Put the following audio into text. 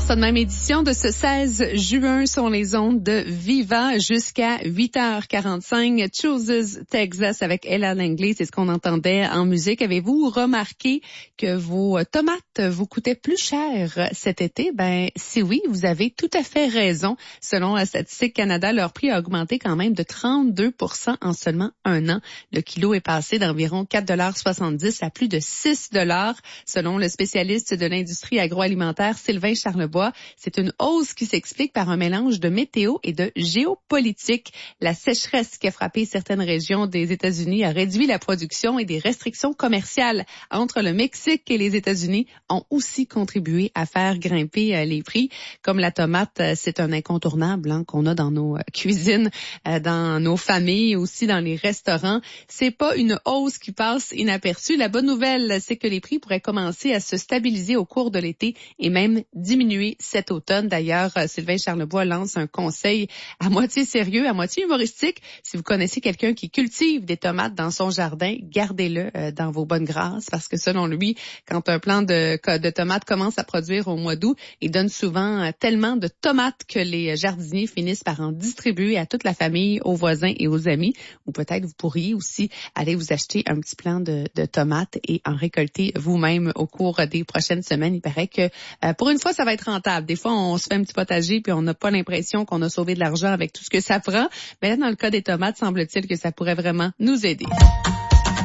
part ça de même édition de ce 16 juin sur les ondes de Viva jusqu'à 8h45. Chooses Texas avec Ella Langley, c'est ce qu'on entendait en musique. Avez-vous remarqué que vos tomates vous coûtaient plus cher cet été? Ben, si oui, vous avez tout à fait raison. Selon Statistique Canada, leur prix a augmenté quand même de 32% en seulement un an. Le kilo est passé d'environ 4,70 $ à plus de 6 $. Selon le spécialiste de l'industrie agroalimentaire Sylvain Charlebois, c'est une hausse qui s'explique par un mélange de météo et de géopolitique. La sécheresse qui a frappé certaines régions des États-Unis a réduit la production et des restrictions commerciales entre le Mexique et les États-Unis ont aussi contribué à faire grimper les prix. Comme la tomate, c'est un incontournable qu'on a dans nos cuisines, dans nos familles, aussi dans les restaurants. C'est pas une hausse qui passe inaperçue. La bonne nouvelle, c'est que les prix pourraient commencer à se stabiliser au cours de l'été et même diminuer cet automne. D'ailleurs, Sylvain Charlebois lance un conseil à moitié sérieux, à moitié humoristique. Si vous connaissez quelqu'un qui cultive des tomates dans son jardin, gardez-le dans vos bonnes grâces parce que selon lui, quand un plant de tomates commence à produire au mois d'août, il donne souvent tellement de tomates que les jardiniers finissent par en distribuer à toute la famille, aux voisins et aux amis. Ou peut-être vous pourriez aussi aller vous acheter un petit plant de tomates et en récolter vous-même au cours des prochaines semaines. Il paraît que pour une fois, ça va être rentable. Des fois, on se fait un petit potager puis on n'a pas l'impression qu'on a sauvé de l'argent avec tout ce que ça prend. Mais là, dans le cas des tomates, semble-t-il que ça pourrait vraiment nous aider.